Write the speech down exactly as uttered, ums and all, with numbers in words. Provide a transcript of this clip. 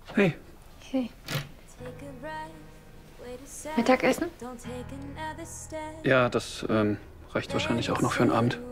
Hey. Hey. Mittagessen? Ja, das ähm, reicht wahrscheinlich auch noch für einen Abend.